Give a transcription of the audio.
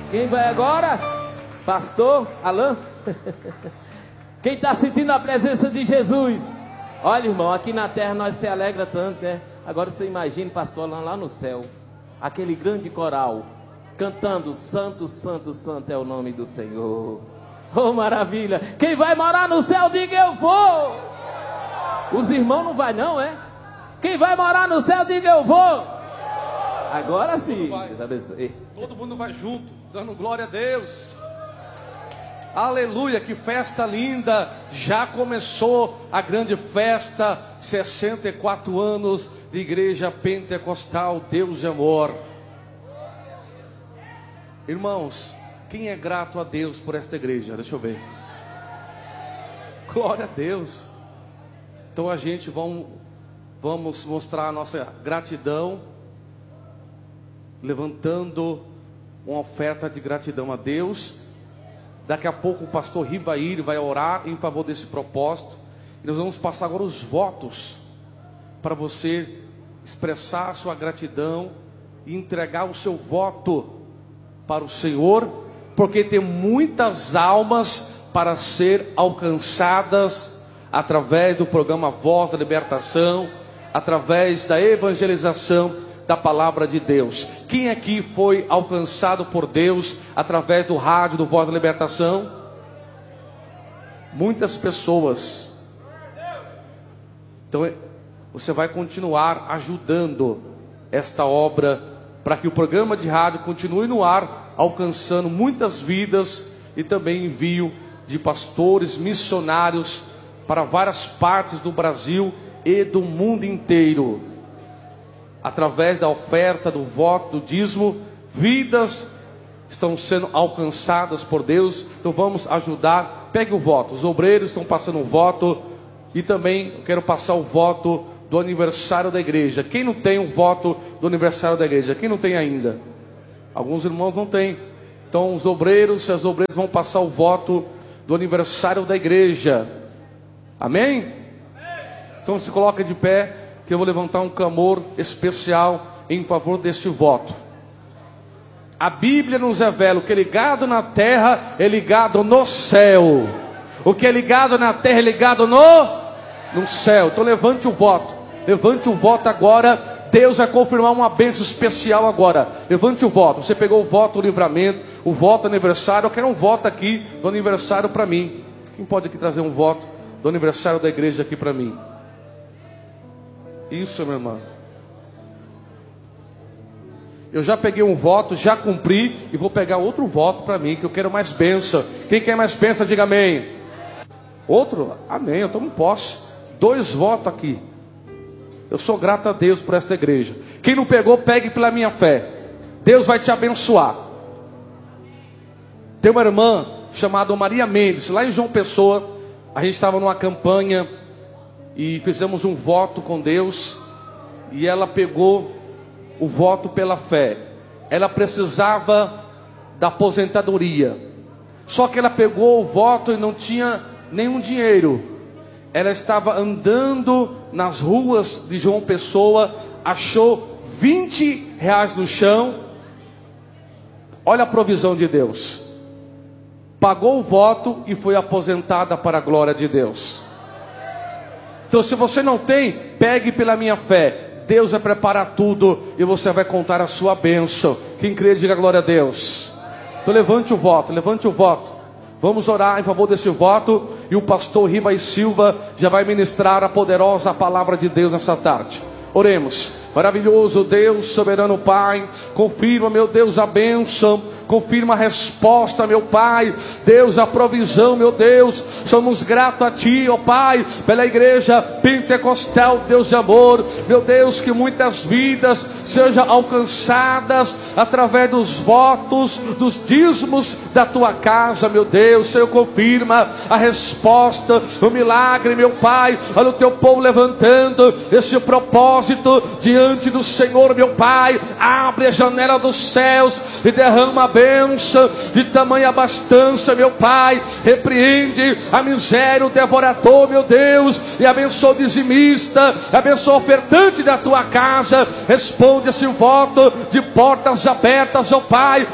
Quem vai agora? Pastor Alain? Quem está sentindo a presença de Jesus? Olha, irmão, aqui na terra nós se alegra tanto, né? Agora você imagina o pastor Alain lá no céu, aquele grande coral, cantando: Santo, Santo, Santo é o nome do Senhor. Oh, maravilha! Quem vai morar no céu, diga eu vou! Os irmãos não vai não, é? Quem vai morar no céu, diga eu vou! Agora sim! Todo mundo vai junto, dando glória a Deus. Aleluia, que festa linda! Já começou a grande festa, 64 anos de Igreja Pentecostal Deus de Amor. Irmãos, quem é grato a Deus por esta igreja? Deixa eu ver. Glória a Deus. Então a gente vamos mostrar a nossa gratidão, levantando uma oferta de gratidão a Deus. Daqui a pouco o pastor Rivaíri vai orar em favor desse propósito. E nós vamos passar agora os votos, para você expressar a sua gratidão e entregar o seu voto para o Senhor, porque tem muitas almas para ser alcançadas através do programa Voz da Libertação, através da evangelização da palavra de Deus. Quem aqui foi alcançado por Deus através do rádio do Voz da Libertação? Muitas pessoas. Então você vai continuar ajudando esta obra, para que o programa de rádio continue no ar, alcançando muitas vidas, e também envio de pastores missionários para várias partes do Brasil e do mundo inteiro. Através da oferta, do voto, do dízimo, vidas estão sendo alcançadas por Deus. Então vamos ajudar. Pegue o voto. Os obreiros estão passando o voto. E também eu quero passar o voto do aniversário da igreja. Quem não tem o voto do aniversário da igreja? Quem não tem ainda? Alguns irmãos não têm. Então os obreiros e as obreiras vão passar o voto do aniversário da igreja. Amém? Então se coloca de pé, que eu vou levantar um clamor especial em favor deste voto. A Bíblia nos revela: o que é ligado na terra é ligado no céu. O que é ligado na terra é ligado no céu. Então levante o voto. Levante o voto agora. Deus vai confirmar uma bênção especial agora. Levante o voto. Você pegou o voto do livramento, o voto do aniversário. Eu quero um voto aqui do aniversário para mim. Quem pode aqui trazer um voto do aniversário da igreja aqui para mim? Isso, minha irmã. Eu já peguei um voto, já cumpri, e vou pegar outro voto para mim, que eu quero mais bênção. Quem quer mais bênção, diga amém. Outro? Amém, eu tomo posse. 2 votos aqui. Eu sou grato a Deus por esta igreja. Quem não pegou, pegue pela minha fé. Deus vai te abençoar. Tem uma irmã chamada Maria Mendes, lá em João Pessoa. A gente estava numa campanha e fizemos um voto com Deus, e ela pegou o voto pela fé. Ela precisava da aposentadoria, só que ela pegou o voto e não tinha nenhum dinheiro. Ela estava andando nas ruas de João Pessoa, achou R$20 no chão. Olha a provisão de Deus. Pagou o voto e foi aposentada para a glória de Deus. Então se você não tem, pegue pela minha fé. Deus vai preparar tudo e você vai contar a sua bênção. Quem crê, diga glória a Deus. Então levante o voto, levante o voto. Vamos orar em favor desse voto, e o pastor Riva e Silva já vai ministrar a poderosa palavra de Deus nessa tarde. Oremos. Maravilhoso Deus, soberano Pai, confirma, meu Deus, a bênção, confirma a resposta, meu Pai. Deus, a provisão, meu Deus. Somos gratos a Ti, ó Pai, pela igreja pentecostal, Deus de amor. Meu Deus, que muitas vidas sejam alcançadas através dos votos, dos dízimos da Tua casa, meu Deus. Senhor, confirma a resposta, o milagre, meu Pai. Olha o Teu povo levantando esse propósito diante do Senhor, meu Pai. Abre a janela dos céus e derrama a bênção de tamanha abastança, meu Pai. Repreende a miséria, o devorador, meu Deus, e abençoa o dizimista, abençoa o ofertante da Tua casa. Responde esse voto de portas abertas, ó Pai,